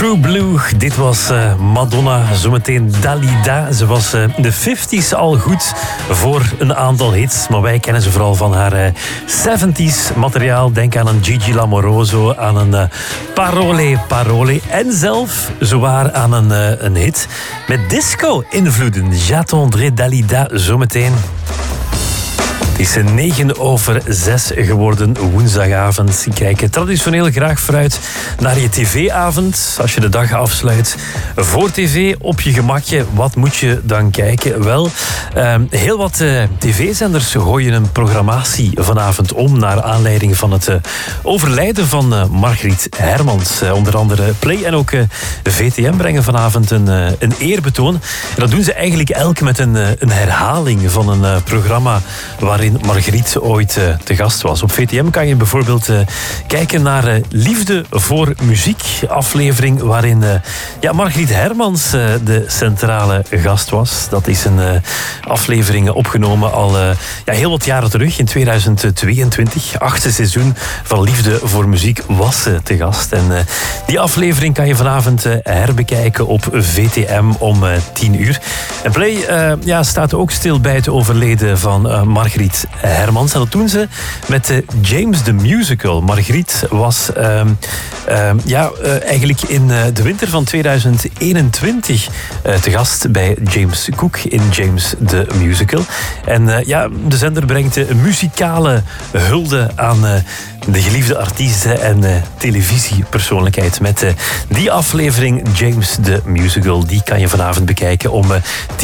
True Blue, dit was Madonna, zometeen Dalida. Ze was de 50s al goed voor een aantal hits, maar wij kennen ze vooral van haar 70s materiaal. Denk aan een Gigi Lamoroso, aan een Parole en zelf zowaar aan een hit met disco-invloeden. J'attendrai Dalida, zometeen. Het is 6:09 geworden, woensdagavond. Ik kijk traditioneel graag vooruit naar je tv-avond. Als je de dag afsluit voor tv, op je gemakje, wat moet je dan kijken? Wel, heel wat tv-zenders gooien een programmatie vanavond om naar aanleiding van het overlijden van Margriet Hermans. Onder andere Play en ook VTM brengen vanavond een eerbetoon. En dat doen ze eigenlijk elk met een herhaling van een programma waarin Margriet ooit te gast was. Op VTM kan je bijvoorbeeld kijken naar Liefde voor Muziek, aflevering waarin Margriet Hermans de centrale gast was. Dat is een aflevering opgenomen al heel wat jaren terug, in 2022. 8e seizoen van Liefde voor Muziek was ze te gast. En die aflevering kan je vanavond herbekijken op VTM om 10:00. En Play staat ook stil bij het overleden van Margriet Hermans. En dat doen ze met James the Musical. Margriet was eigenlijk in de winter van 2021 te gast bij James Cook in James the Musical. En de zender brengt een muzikale hulde aan de geliefde artiesten en televisiepersoonlijkheid. Met die aflevering James the Musical, die kan je vanavond bekijken om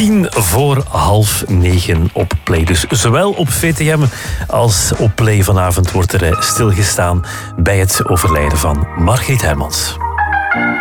9:50 op Play. Dus zowel op VTM als op Play vanavond wordt er stilgestaan bij het overlijden van Margriet Hermans.